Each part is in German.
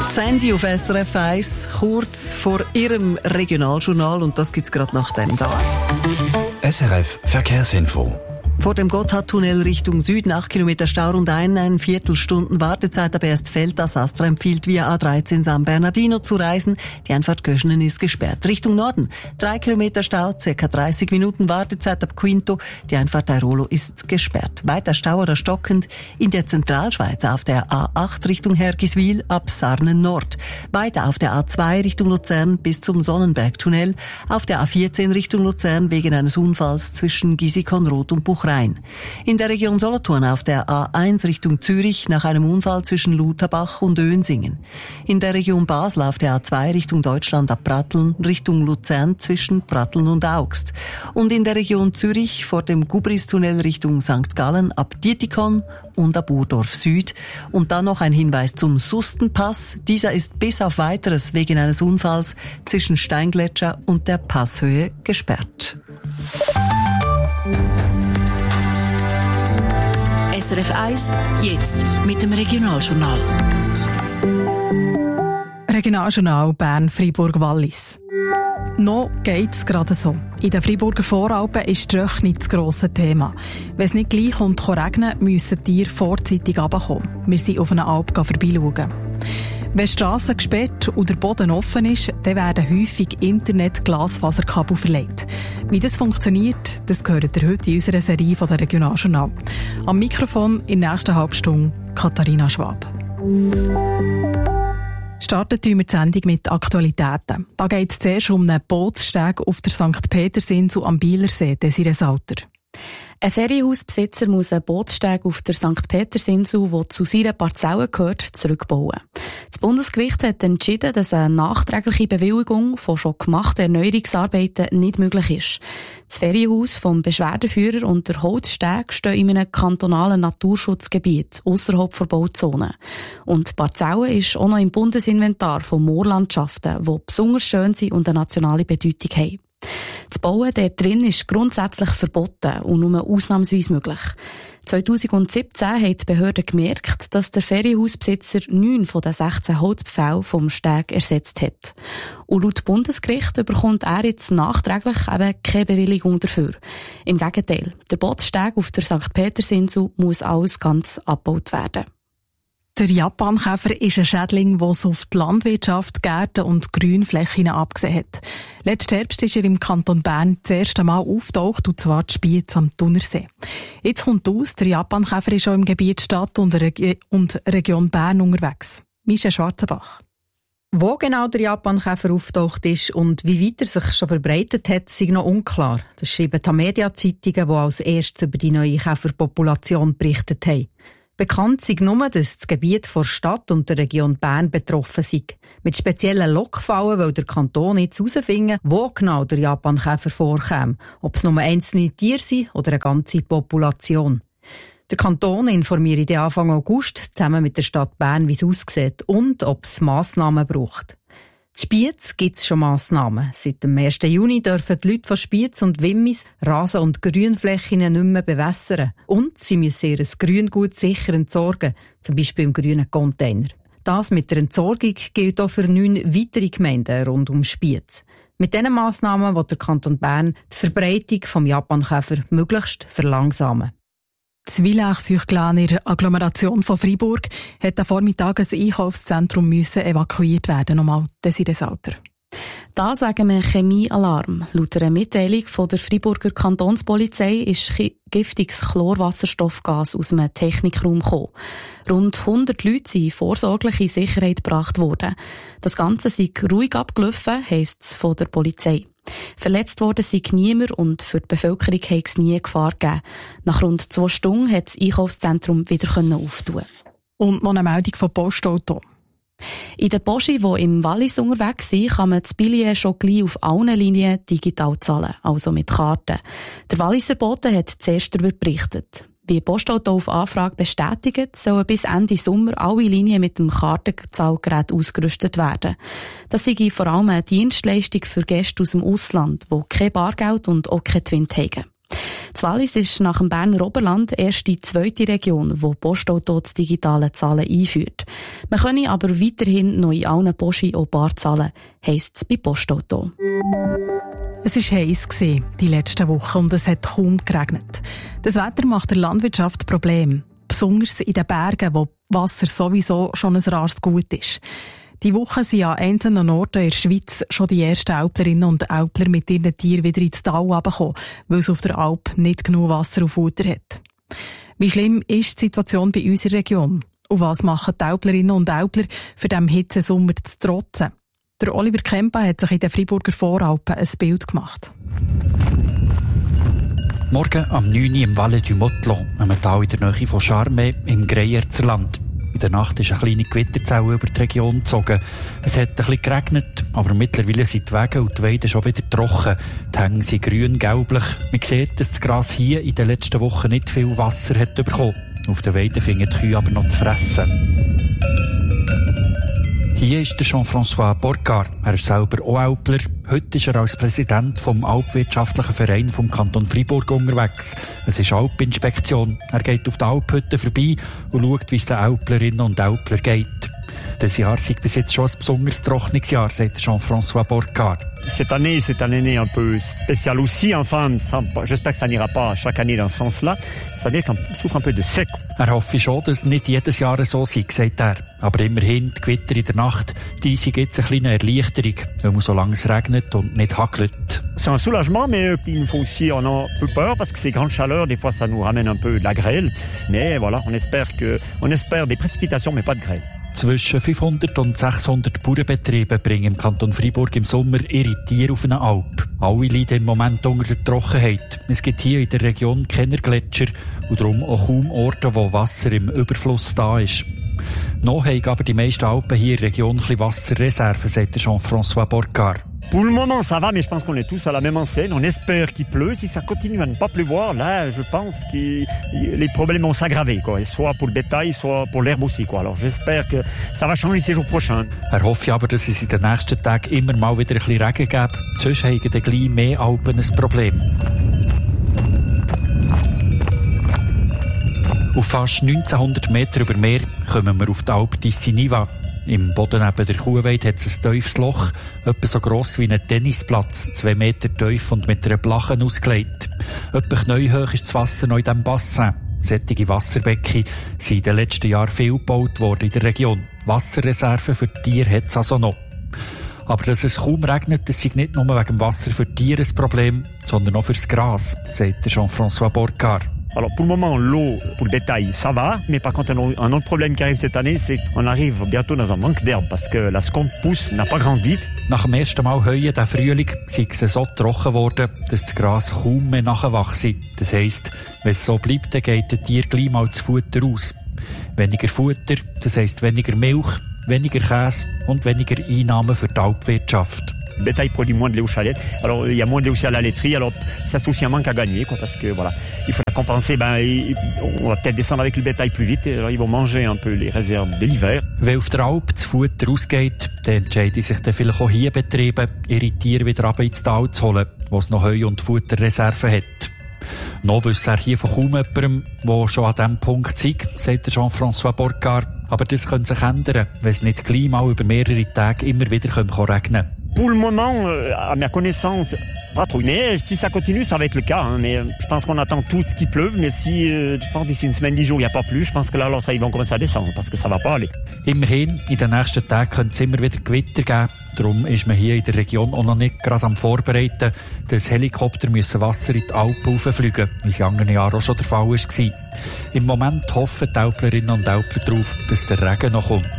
Sandy auf SRF 1, kurz vor ihrem Regionaljournal, und das gibt's gerade nach dem da. SRF Verkehrsinfo. Vor dem Gotthardtunnel Richtung Süden 8 Kilometer Stau, rund 1 Viertelstunden Wartezeit, aber erst fällt das. Astra empfiehlt via A13 San Bernardino zu reisen. Die Einfahrt Göschenen ist gesperrt. Richtung Norden 3 Kilometer Stau, ca. 30 Minuten Wartezeit ab Quinto. Die Einfahrt Airolo ist gesperrt. Weiter Stau oder stockend in der Zentralschweiz auf der A8 Richtung Hergiswil ab Sarnen Nord. Weiter auf der A2 Richtung Luzern bis zum Sonnenbergtunnel. Auf der A14 Richtung Luzern wegen eines Unfalls zwischen Gisikonroth und Buchrein. In der Region Solothurn auf der A1 Richtung Zürich nach einem Unfall zwischen Lutherbach und Önsingen. In der Region Basel auf der A2 Richtung Deutschland ab Pratteln Richtung Luzern zwischen Pratteln und Augst. Und in der Region Zürich vor dem Gubristunnel Richtung St. Gallen ab Dietikon und ab Urdorf Süd. Und dann noch ein Hinweis zum Sustenpass. Dieser ist bis auf Weiteres wegen eines Unfalls zwischen Steingletscher und der Passhöhe gesperrt. SRF 1, jetzt mit dem Regionaljournal. Regionaljournal Bern-Freiburg-Wallis. Noch geht's gerade so. In den Freiburger Voralpen ist die Röch nicht das grosse Thema. Wenn es nicht gleich kommt, regnen, müssen die Tiere vorzeitig runterkommen. Wir sind auf einer Alp vorbeischauen. Wenn Strassen gesperrt und der Boden offen ist, dann werden häufig Internet-Glasfaserkabel verlegt. Wie das funktioniert, das gehört ihr heute in unserer Serie von der Regionaljournal. Am Mikrofon in der nächsten Halbstunde Katharina Schwab. Startet wir die Sendung mit Aktualitäten. Da geht es zuerst um einen Bootssteg auf der St. Petersinsel am Bielersee, Desiree-Salter. Ein Ferienhausbesitzer muss einen Bootssteg auf der St. Petersinsel, der zu seiner Parzelle gehört, zurückbauen. Das Bundesgericht hat entschieden, dass eine nachträgliche Bewilligung von schon gemachten Erneuerungsarbeiten nicht möglich ist. Das Ferienhaus vom Beschwerdeführer und der Holzsteg stehen in einem kantonalen Naturschutzgebiet ausserhalb der Bauzone. Und die Parzelle ist auch noch im Bundesinventar von Moorlandschaften, die besonders schön sind und eine nationale Bedeutung haben. Das Bauen dort drin ist grundsätzlich verboten und nur ausnahmsweise möglich. 2017 hat die Behörde gemerkt, dass der Ferienhausbesitzer 9 von den 16 Holzpfählen vom Steg ersetzt hat. Und laut Bundesgericht bekommt er jetzt nachträglich eben keine Bewilligung dafür. Im Gegenteil, der Bootssteg auf der St. Petersinsel muss alles ganz abgebaut werden. Der Japankäfer ist ein Schädling, der es auf die Landwirtschaft, Gärten und Grünflächen abgesehen hat. Letzten Herbst ist er im Kanton Bern das erste Mal auftaucht, und zwar in Spiez am Thunersee. Jetzt kommt aus, der Japankäfer ist auch im Gebiet Stadt und Region Bern unterwegs. Mischa Schwarzenbach. Wo genau der Japankäfer auftaucht ist und wie weit er sich schon verbreitet hat, ist noch unklar. Das schreiben die Media-Zeitungen, die als erstes über die neue Käferpopulation berichtet haben. Bekannt sei nur, dass das Gebiet der Stadt und der Region Bern betroffen sei. Mit speziellen Lockfallen will der Kanton jetzt herausfinden, wo genau der Japankäfer vorkäme. Ob es nur einzelne Tiere sind oder eine ganze Population. Der Kanton informiert Anfang August zusammen mit der Stadt Bern, wie es aussieht und ob es Massnahmen braucht. In Spiez gibt es schon Massnahmen. Seit dem 1. Juni dürfen die Leute von Spiez und Wimmis Rasen- und Grünflächen nicht mehr bewässern. Und sie müssen ihr Grüngut sicher entsorgen, zum Beispiel im grünen Container. Das mit der Entsorgung gilt auch für 9 weitere Gemeinden rund um Spiez. Mit diesen Massnahmen will der Kanton Bern die Verbreitung des Japankäfer möglichst verlangsamen. Das Villach-Süchglan in der Agglomeration von Freiburg hat am Vormittag ein Einkaufszentrum evakuiert werden. Nochmal, Desiree-Salter. Das wegen einem Chemiealarm. Laut einer Mitteilung von der Freiburger Kantonspolizei ist giftiges Chlorwasserstoffgas aus einem Technikraum gekommen. Rund 100 Leute sind vorsorglich in Sicherheit gebracht worden. Das Ganze sei ruhig abgelaufen, heisst es von der Polizei. Verletzt worden sei niemand und für die Bevölkerung habe es nie Gefahr gegeben. Nach rund 2 Stunden hat das Einkaufszentrum wieder auftun. Und noch eine Meldung von Postauto. In den Poschi, die im Wallis unterwegs sind, kann man das Billett schon gleich auf allen Linien digital zahlen, also mit Karten. Der Walliser Bote hat zuerst darüber berichtet. Wie Postauto auf Anfrage bestätigt, sollen bis Ende Sommer alle Linien mit dem Kartenzahlgerät ausgerüstet werden. Das sei vor allem eine Dienstleistung für Gäste aus dem Ausland, die kein Bargeld und auch kein Twint haben. Das Wallis ist nach dem Berner Oberland erst die zweite Region, die Postauto das digitale Zahlen einführt. Man könne aber weiterhin noch in allen Posti auch bar zahlen, heisst es bei Postauto. Es war heiß die letzten Wochen und es hat kaum geregnet. Das Wetter macht der Landwirtschaft Probleme, besonders in den Bergen, wo Wasser sowieso schon ein rares Gut ist. Die Woche sind an einzelnen Orten in der Schweiz schon die ersten Alplerinnen und Alpler mit ihren Tieren wieder ins Tal runtergekommen, weil es auf der Alp nicht genug Wasser und Futter hat. Wie schlimm ist die Situation bei unserer Region? Und was machen die Alplerinnen und Alpler, für diesen Hitzesommer zu trotzen? Der Oliver Kempa hat sich in den Freiburger Voralpen ein Bild gemacht. Morgen am 9 Uhr im Valle du Motlon, einem Tal in der Nähe von Charmey im Greyerzer Land. In der Nacht ist eine kleine Gewitterzelle über die Region gezogen. Es hat ein bisschen geregnet, aber mittlerweile sind die Wege und die Weiden schon wieder trocken. Die Hänge sind grün-gelblich. Man sieht, dass das Gras hier in den letzten Wochen nicht viel Wasser hat bekommen. Auf den Weiden finden die Kühe aber noch zu fressen. Hier ist der Jean-François Borcard. Er ist selber auch Alpler. Heute ist er als Präsident vom Alpwirtschaftlichen Verein vom Kanton Freiburg unterwegs. Es ist Alpinspektion. Er geht auf die Alphütte vorbei und schaut, wie es den Alplerinnen und Alpler geht. Das Jahr sei bis jetzt schon ein besonders trockenes Jahr, sagt Jean-François Borcard. Cette année, c'est une année un peu spéciale aussi. Enfin, j'espère que ça n'ira pas chaque année dans ce sens-là. C'est-à-dire qu'on souffre un peu de sec. Er hoffe schon, dass nicht jedes Jahr so sei, sagt er. Aber immerhin, die Gewitter in der Nacht, die sind jetzt eine kleine Erleichterung, weil man so lange es regnet und nicht hagelt. C'est un soulagement, mais il nous faut aussi, on a un peu peur parce que ces grandes chaleurs, des fois, ça nous ramène un peu de la grêle. Mais voilà, on espère des précipitations, mais pas de grêle. Zwischen 500 und 600 Bauernbetriebe bringen im Kanton Freiburg im Sommer ihre Tiere auf eine Alp. Alle leiden im Moment unter der Trockenheit. Es gibt hier in der Region keine Gletscher und darum auch kaum Orte, wo Wasser im Überfluss da ist. Noch haben aber die meisten Alpen hier in der Region ein bisschen Wasserreserven, sagt Jean-François Borcard. Pour le moment, ça va, mais je pense qu'on est tous à la même enseigne. On espère qu'il pleut. Si ça continue à ne pas pleuvoir, là, je pense que les problèmes vont s'aggraver, quoi. Soit pour le bétail, soit pour l'herbe aussi, quoi. Alors, j'espère que ça va changer ces jours prochains. Er hoffe aber, dass es in den nächsten Tagen immer mal wieder ein bisschen Regen gibt. Sonst haben dann gleich mehr Alpen ein Problem. Auf fast 1900 Meter über Meer kommen wir auf die Alp Dissiniva. Im Boden neben der Kuhweide hat es ein tiefes Loch, etwa so gross wie ein Tennisplatz, 2 Meter tief und mit einer Blache ausgelegt. Etwa knäuhoch ist das Wasser noch in diesem Bassin. Solche Wasserbecken sind in den letzten Jahren viel gebaut worden in der Region. Wasserreserven für die Tiere hat es also noch. Aber dass es kaum regnet, das ist nicht nur wegen dem Wasser für die Tiere ein Problem, sondern auch fürs Gras, sagt Jean-François Borcard. Alors pour le moment, l'eau pour le bétail, ça va, mais par contre un autre problème qui arrive cette année, c'est qu'on arrive bientôt dans un manque d'herbe parce que la seconde pousse n'a pas grandi. Nach dem ersten Mal heuen diesen Frühling sei es so trocken worden, dass das Gras kaum mehr nachwachse. Das heisst, wenn es so bleibt, dann geht den Tier gleich mal das Futter aus. Weniger Futter, das heisst weniger Milch, weniger Käse und weniger Einnahmen für die Alpwirtschaft. Le bétail produit moins de lait aux chalettes, alors il y a moins de lait aussi à la laiterie, alors ça c'est aussi un manque à gagner, quoi, parce que voilà, il faut la compenser, on va peut-être descendre avec le bétail plus vite, alors ils vont manger un peu les réserves de l'hiver. Wenn auf der Alp das Futter ausgeht, dann entscheiden sich dann vielleicht auch hier Betriebe, ihre Tiere wieder runter ins Tal zu holen, wo es noch Heu- und Futterreserven hat. Noch wüsste er hier von kaum jemandem, der schon an diesem Punkt sei, sagt Jean-François Borcard. Aber das könnte sich ändern, wenn es nicht gleich mal über mehrere Tage immer wieder regnen kann. Pour le moment, à ma connaissance, pas trop. Mais si ça continue, ça va être le cas. Hein. Mais je pense qu'on attend tous qu'il pleuve. Mais si, je pense d'ici une semaine, 10 jours, il n'y a pas plus, je pense que là, alors, ça, ils vont commencer à descendre, parce que ça va pas aller. Immerhin, in den nächsten Tagen könnte es immer wieder Gewitter geben. Darum ist man hier in der Region auch noch nicht gerade am Vorbereiten, dass Helikopter müssen Wasser in die Alpen rauffliegen, wie es in anderen Jahren auch schon der Fall war. Im Moment hoffen die Alplerinnen und Alpler darauf, dass der Regen noch kommt.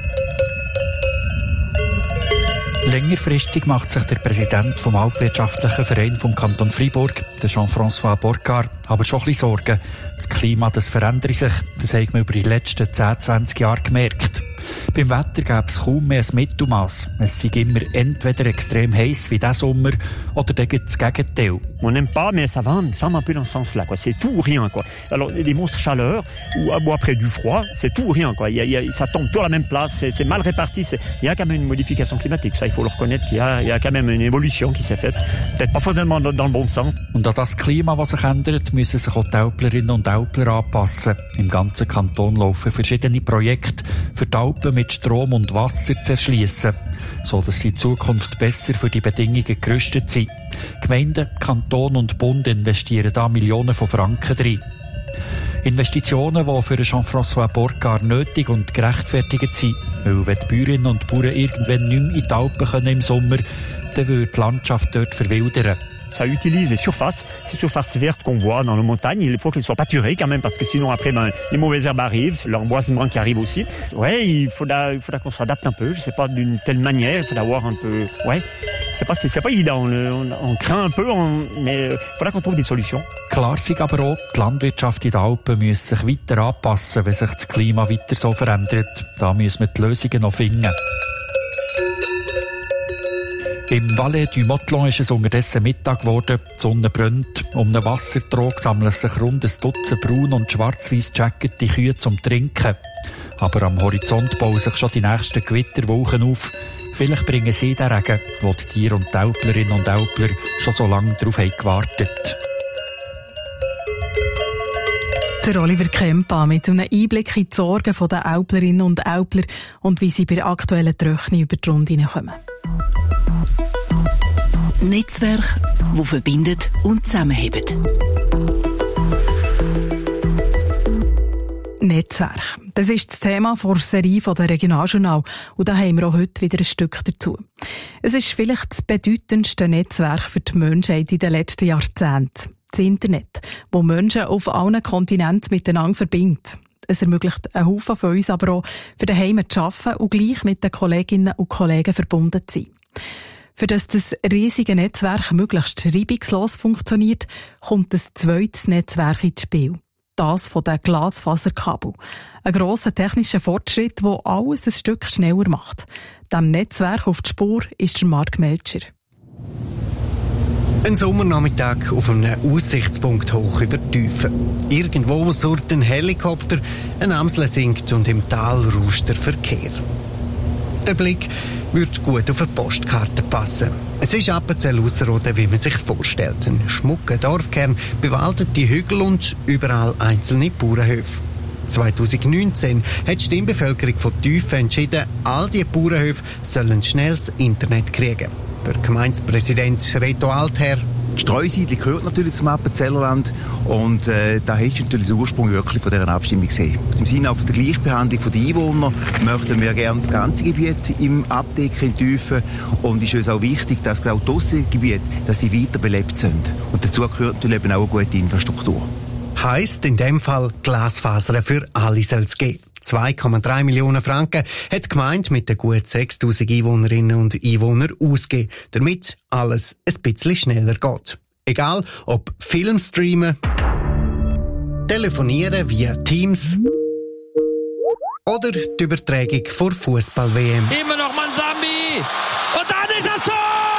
Längerfristig macht sich der Präsident vom Alpwirtschaftlichen Verein vom Kanton Freiburg, der Jean-François Borcard, aber schon ein bisschen Sorgen. Das Klima, das verändert sich. Das haben wir über die letzten 10, 20 Jahre gemerkt. Beim Wetter gäbe es kaum mehr ein Mittelmaß. Es sei immer entweder extrem heiß wie diesen Sommer oder dann das Gegenteil. On n'aime pas, mais ça va un peu dans ce sens-là, quoi. C'est tout ou rien, quoi. Alors, des monstres chaleur, ou après du froid, c'est tout ou rien, quoi. Ça tombe tout à la même place, c'est mal réparti. Il y a quand même une modification climatique. Ça, il faut le reconnaître qu'il y a quand même une évolution qui s'est faite. Peut-être pas forcément dans le bon sens. Und an das Klima, das sich ändert, müssen sich auch die Alplerinnen und Alpler anpassen. Im ganzen Kanton laufen verschiedene Projekte, für die Alpen mit Strom und Wasser zu erschliessen, so dass sie in Zukunft besser für die Bedingungen gerüstet sind. Gemeinden, Kanton und Bund investieren da Millionen von Franken rein. Investitionen, die für Jean-François Borcard nötig und gerechtfertigt sind. Weil wenn die Bäuerinnen und Bauern irgendwann nicht mehr in die Alpen können im Sommer, dann würde die Landschaft dort verwildern. Ça utilise les surfaces, ces surfaces vertes qu'on voit dans les montagnes. Il faut qu'elles soient pâturées quand même, parce que sinon après, les mauvaises herbes arrivent, l'emboisement qui arrive aussi. Ouais, il faudra qu'on s'adapte un peu. Je sais pas, d'une telle manière, il faudra voir un peu. Ouais, c'est pas évident. On craint un peu, mais il faudra qu'on trouve des solutions. Klar sei aber auch, die Landwirtschaft in den Alpen muss sich weiter anpassen, wenn sich das Klima weiter so verändert. Da müssen wir die Lösungen noch finden. Im Valais du Motlon ist es unterdessen Mittag geworden. Die Sonne brennt. Um einen Wassertrog sammeln sich rund ein Dutzend braun- und schwarz-weiss jackete Kühe zum Trinken. Aber am Horizont bauen sich schon die nächsten Gewitterwolken auf. Vielleicht bringen sie den Regen, wo die Tiere und die Alplerinnen und Alpler schon so lange darauf haben gewartet. Der Oliver Kempa mit einem Einblick in die Sorgen der Alplerinnen und Alpler und wie sie bei der aktuellen Trockenung über die Runde hineinkommen. Netzwerk, das verbindet und zusammenhält. Netzwerk. Das ist das Thema der Serie der Regionaljournal. Und da haben wir auch heute wieder ein Stück dazu. Es ist vielleicht das bedeutendste Netzwerk für die Menschheit in den letzten Jahrzehnten. Das Internet, das Menschen auf allen Kontinenten miteinander verbindet. Es ermöglicht einen Haufen von uns aber auch, für daheim zu arbeiten und gleich mit den Kolleginnen und Kollegen verbunden zu sein. Für das riesige Netzwerk möglichst reibungslos funktioniert, kommt ein zweites Netzwerk ins Spiel. Das von den Glasfaserkabel. Ein grosser technischer Fortschritt, der alles ein Stück schneller macht. Dem Netzwerk auf die Spur ist der Marc Melcher. Ein Sommernachmittag auf einem Aussichtspunkt hoch über die Tiefe. Irgendwo surrt ein Helikopter, ein Amsel singt und im Tal rauscht der Verkehr. Der Blick würde gut auf eine Postkarte passen. Es ist Appenzell Ausserrhoden, wie man sich vorstellt. Ein schmucker Dorfkern, bewaldete Hügel und überall einzelne Bauernhöfe. 2019 hat die Stimmbevölkerung von Tüfen entschieden, all diese Bauernhöfe sollen schnelles Internet kriegen. Der Gemeindepräsident Reto Altherr: Die Streusiedlung gehört natürlich zum Appenzellerland und da ist natürlich der Ursprung wirklich von dieser Abstimmung gesehen. Im Sinne auch von der Gleichbehandlung der Einwohner möchten wir gerne das ganze Gebiet im Abdecken, in Tiefen, und ist uns auch wichtig, dass auch die Aussengebiete, dass die weiter belebt sind. Und dazu gehört natürlich eben auch eine gute Infrastruktur. Heisst in dem Fall Glasfaser für alle soll es geben. 2,3 Millionen Franken hat die Gemeinde mit den gut 6'000 Einwohnerinnen und Einwohnern ausgegeben, damit alles ein bisschen schneller geht. Egal ob Film streamen, telefonieren via Teams oder die Übertragung vor Fußball-WM. Immer noch Mansambi! Und dann ist das Tor!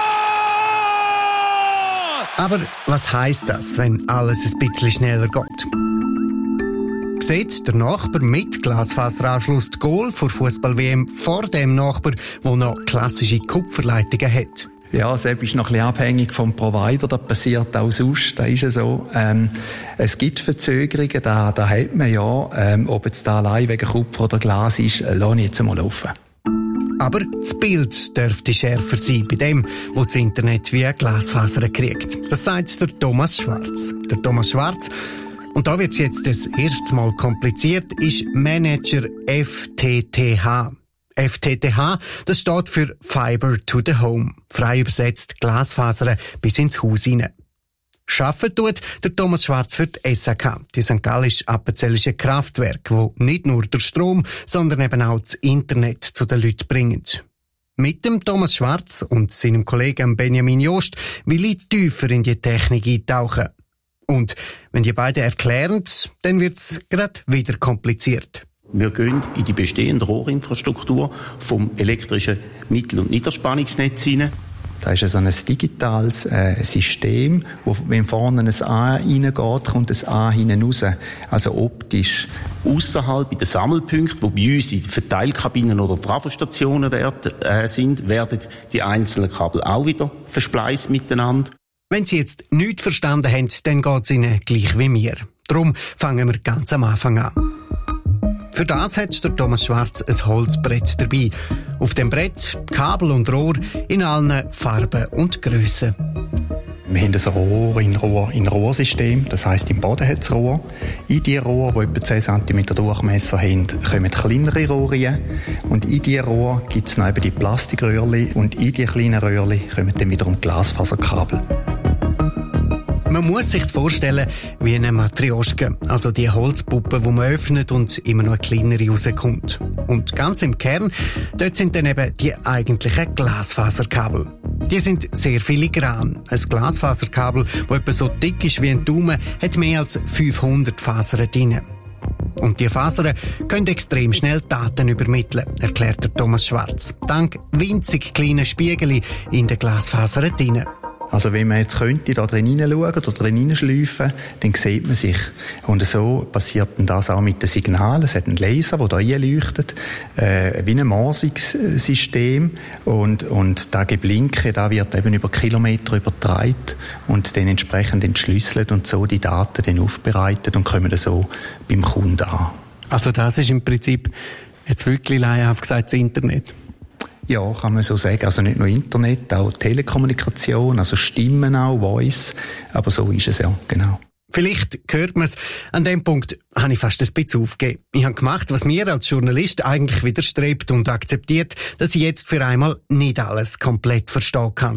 Aber was heisst das, wenn alles ein bisschen schneller geht? Sieht der Nachbar mit Glasfaseranschluss die Goal vor Fußball-WM vor dem Nachbar, der noch klassische Kupferleitungen hat? Ja, selbst ist noch ein bisschen abhängig vom Provider. Das passiert auch sonst. Da ist es so. Es gibt Verzögerungen. Da hat man ja. Ob jetzt da allein wegen Kupfer oder Glas ist, lasse ich jetzt einmal laufen. Aber das Bild dürfte schärfer sein bei dem, wo das Internet via Glasfaser kriegt. Das sagt der Thomas Schwarz. Der Thomas Schwarz, und da wird es jetzt das erste Mal kompliziert, ist Manager FTTH. FTTH, das steht für Fiber to the Home. Frei übersetzt Glasfaser bis ins Haus hinein. Arbeiten tut der Thomas Schwarz für die SAK, die St. Gallisch-Appenzellische Kraftwerk, wo nicht nur der Strom, sondern eben auch das Internet zu den Leuten bringt. Mit dem Thomas Schwarz und seinem Kollegen Benjamin Jost will ich tiefer in die Technik eintauchen. Und wenn die beiden erklären, dann wird's grad wieder kompliziert. Wir gehen in die bestehende Rohrinfrastruktur vom elektrischen Mittel- und Niederspannungsnetz hinein. Da ist so ein digitales System, wo wenn vorne ein A reingeht, kommt ein A hinten raus. Also optisch. Ausserhalb bei den Sammelpunkten, wo bei uns in Verteilkabinen oder Trafostationen sind, werden die einzelnen Kabel auch wieder verschleißt miteinander. Wenn Sie jetzt nichts verstanden haben, dann geht es Ihnen gleich wie mir. Darum fangen wir ganz am Anfang an. Für das hat der Thomas Schwarz ein Holzbrett dabei. Auf dem Brett Kabel und Rohr in allen Farben und Grössen. Wir haben ein Rohr in Rohrsystem, das heisst im Boden hat es Rohr. In die Rohr, die etwa 10 cm Durchmesser haben, kommen kleinere Rohre rein. Und in die Rohr gibt es noch eben die Plastikröhrchen und in die kleinen Röhrchen kommen dann wiederum Glasfaserkabel. Man muss sich's vorstellen wie eine Matrioschka, also die Holzpuppe, die man öffnet und immer noch eine kleinere rauskommt. Und ganz im Kern, dort sind dann eben die eigentlichen Glasfaserkabel. Die sind sehr filigran. Ein Glasfaserkabel, das etwa so dick ist wie ein Daumen, hat mehr als 500 Fasern drin. Und die Fasern können extrem schnell Daten übermitteln, erklärt der Thomas Schwarz. Dank winzig kleinen Spiegeln in den Glasfasern drin. Also wenn man jetzt könnte da drin hineinschauen oder drin hineinschleifen, dann sieht man sich. Und so passiert dann das auch mit den Signalen. Es hat einen Laser, der da reinleuchtet, wie ein Morsingssystem. Und das Geblinke, da wird eben über Kilometer übertragen und dann entsprechend entschlüsselt und so die Daten dann aufbereitet und kommen dann so beim Kunden an. Also das ist im Prinzip jetzt wirklich laienhaft gesagt das Internet? Ja, kann man so sagen. Also nicht nur Internet, auch Telekommunikation, also Stimmen auch, Voice. Aber so ist es ja, genau. Vielleicht hört man es. An dem Punkt habe ich fast ein bisschen aufgegeben. Ich habe gemacht, was mir als Journalist eigentlich widerstrebt und akzeptiert, dass ich jetzt für einmal nicht alles komplett verstehen kann.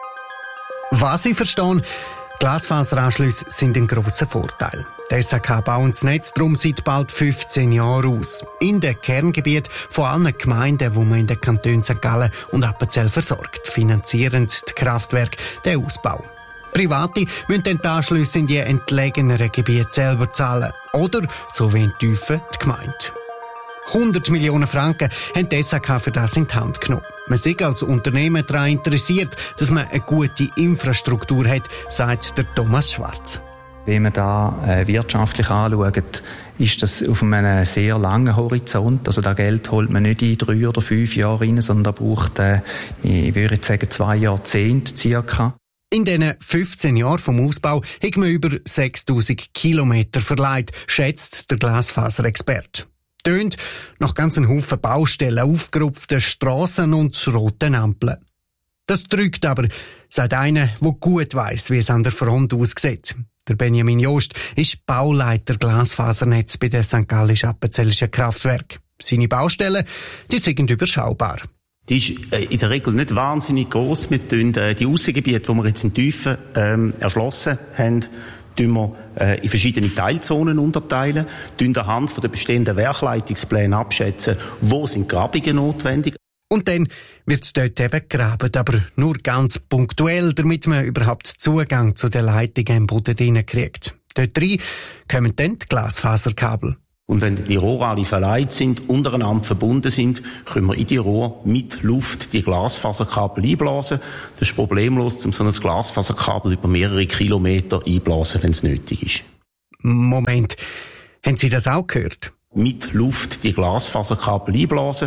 Was ich verstehe, Glasfaseranschlüsse sind ein grosser Vorteil. Die SHK bauen das Netz darum seit bald 15 Jahren aus. In den Kerngebieten von allen Gemeinden, wo man in den Kantonen St. Gallen und Appenzell versorgt, finanzieren die Kraftwerke den Ausbau. Private müssen dann die Anschlüsse in die entlegeneren Gebiete selber zahlen. Oder, so wie in Tüfen, die Gemeinde. 100 Millionen Franken haben die SHK für das in die Hand genommen. Man ist als Unternehmen daran interessiert, dass man eine gute Infrastruktur hat, sagt der Thomas Schwarz. Wenn man da wirtschaftlich anschaut, ist das auf einem sehr langen Horizont. Also das Geld holt man nicht in 3 oder 5 Jahre rein, sondern da braucht, ich würde jetzt sagen, 2 Jahrzehnte circa. In diesen 15 Jahren vom Ausbau hat man über 6000 Kilometer verleiht, schätzt der Glasfaserexperte. Tönt nach ganzen Haufen Baustellen, aufgerupften Strassen und roten Ampeln. Das drückt aber, sagt einer, der gut weiss, wie es an der Front aussieht. Der Benjamin Jost ist Bauleiter Glasfasernetz bei den St. Gallisch-Appenzellischen Kraftwerken. Seine Baustellen, die sind überschaubar. Die ist in der Regel nicht wahnsinnig gross. Wir tun die Aussengebiete, die wir jetzt in Tiefen erschlossen haben, in verschiedene Teilzonen unterteilen, anhand der bestehenden Werkleitungspläne abschätzen, wo sind Grabungen notwendig. Und dann wird es dort eben gegraben, aber nur ganz punktuell, damit man überhaupt Zugang zu den Leitungen im Boden drinnen kriegt. Dort rein kommen dann die Glasfaserkabel. Und wenn die Rohre alle verleiht sind, untereinander verbunden sind, können wir in die Rohre mit Luft die Glasfaserkabel einblasen. Das ist problemlos, um so ein Glasfaserkabel über mehrere Kilometer einblasen, wenn es nötig ist. Moment, haben Sie das auch gehört? Mit Luft die Glasfaserkabel einblasen.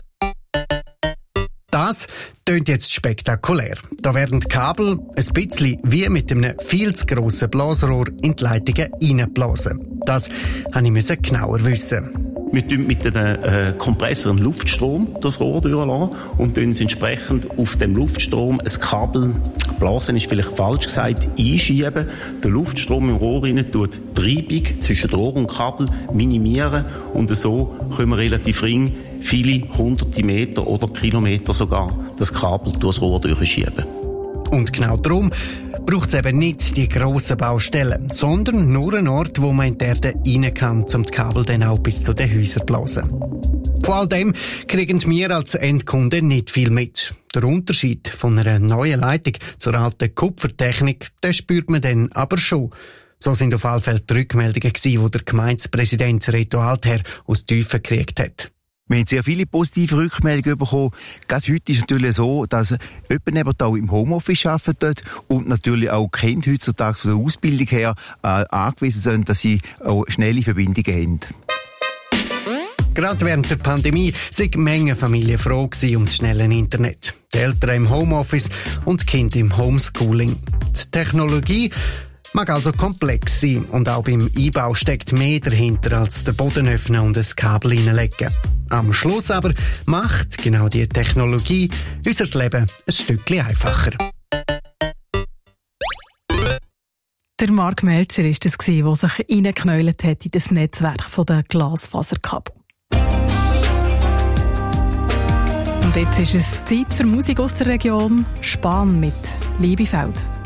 Das tönt jetzt spektakulär. Da werden die Kabel ein bisschen wie mit einem viel zu grossen Blasrohr in die Leitungen reinblasen. Das musste ich genauer wissen. Wir tun mit einem Kompressor einen Luftstrom das Rohr durchlassen und entsprechend auf dem Luftstrom ein Kabel, blasen ist vielleicht falsch gesagt, einschieben. Der Luftstrom im Rohr tut die Reibung zwischen Rohr und Kabel minimieren und so können wir relativ ring viele hunderte Meter oder Kilometer sogar das Kabel durchs Rohr durchschieben. Und genau darum braucht es eben nicht die grossen Baustellen, sondern nur einen Ort, wo man in die Erde rein kann, um die Kabel dann auch bis zu den Häusern zu blasen. Von all dem kriegen wir als Endkunden nicht viel mit. Der Unterschied von einer neuen Leitung zur alten Kupfertechnik, den spürt man dann aber schon. So sind auf alle Fälle die Rückmeldungen gewesen, die der Gemeindepräsident Reto Altherr aus Tiefen gekriegt hat. Wir haben sehr viele positive Rückmeldungen bekommen. Gerade heute ist es natürlich so, dass jemand auch im Homeoffice arbeitet und natürlich auch Kinder heutzutage von der Ausbildung her angewiesen sind, dass sie auch schnelle Verbindungen haben. Gerade während der Pandemie sind Menge Familien froh gewesen um das schnelle Internet. Die Eltern im Homeoffice und die Kinder im Homeschooling. Die Technologie mag also komplex sein und auch beim Einbau steckt mehr dahinter als der Boden öffnen und ein Kabel reinlegen. Am Schluss aber macht genau diese Technologie unser Leben ein Stückchen einfacher. Der Marc Melcher war das, der sich reingeknäult hat in das Netzwerk der Glasfaserkabel. Und jetzt ist es Zeit für Musik aus der Region. Spahn mit Liebefeld.